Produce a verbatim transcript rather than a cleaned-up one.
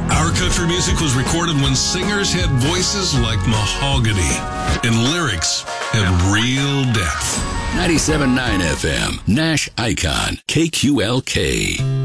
Our country music was recorded when singers had voices like mahogany and lyrics had real depth. ninety-seven point nine F M, Nash Icon, K Q L K.